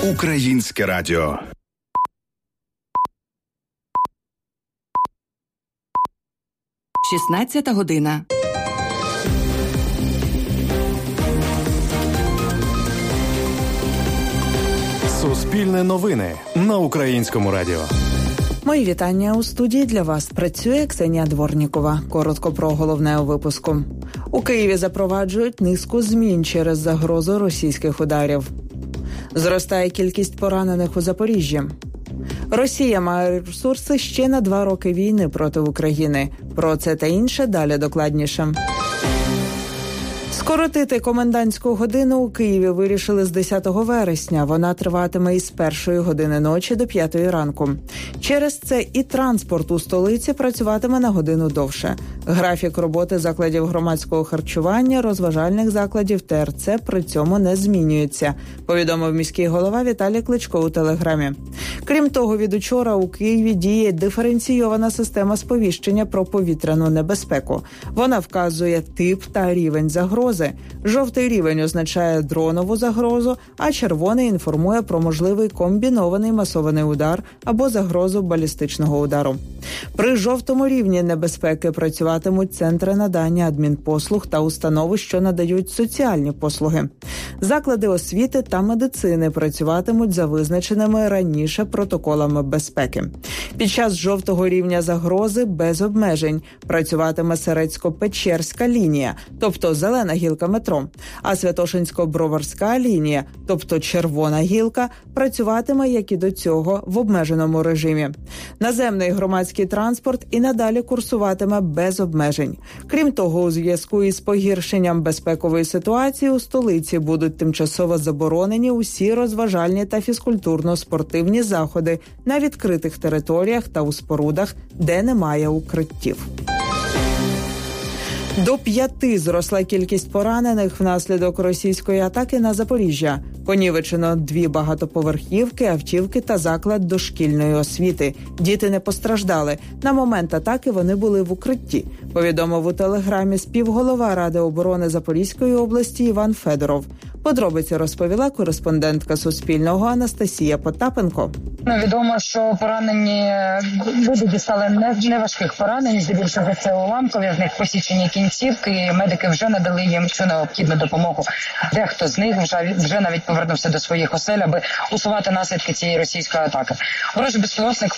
Українське радіо. Шістнадцята година. Суспільне новини на Українському радіо. Мої вітання. У студії для вас працює Ксенія Дворнікова. Коротко про головне у випуску. У Києві запроваджують низку змін через загрозу російських ударів. Зростає кількість поранених у Запоріжжі. Росія має ресурси ще на 2 роки війни проти України. Про це та інше далі докладніше. Скоротити комендантську годину у Києві вирішили з 10 вересня. Вона триватиме із 1 години ночі до 5 ранку. Через це і транспорт у столиці працюватиме на годину довше. Графік роботи закладів громадського харчування, розважальних закладів ТРЦ при цьому не змінюється, повідомив міський голова Віталій Кличко у Телеграмі. Крім того, від учора у Києві діє диференційована система сповіщення про повітряну небезпеку. Вона вказує тип та рівень загрози. Жовтий рівень означає дронову загрозу, а червоний інформує про можливий комбінований масований удар або загрозу балістичного удару. При жовтому рівні небезпеки працюватимуть центри надання адмінпослуг та установи, що надають соціальні послуги. Заклади освіти та медицини працюватимуть за визначеними раніше протоколами безпеки. Під час жовтого рівня загрози без обмежень працюватиме Середсько-Печерська лінія, тобто зелена гілка метро, а Святошинсько-Броварська лінія, тобто червона гілка, працюватиме, як і до цього, в обмеженому режимі. Наземний громадський транспорт і надалі курсуватиме без обмежень. Крім того, у зв'язку із погіршенням безпекової ситуації у столиці будуть тимчасово заборонені усі розважальні та фізкультурно-спортивні заходи на відкритих територіях та у спорудах, де немає укриттів. До 5 зросла кількість поранених внаслідок російської атаки на Запоріжжя. Понівечено 2 багатоповерхівки, автівки та заклад дошкільної освіти. Діти не постраждали. На момент атаки вони були в укритті, повідомив у Телеграмі співголова Ради оборони Запорізької області Іван Федоров. Подробиці розповіла кореспондентка Суспільного Анастасія Потапенко. Відомо, що поранені люди дістали не важких поранень, здебільшого це уламкові, з них посічені кінцівки, і медики вже надали їм всю необхідну допомогу. Дехто з них вже навіть повернувся до своїх осель, аби усувати наслідки цієї російської атаки. Ворожий безпілотник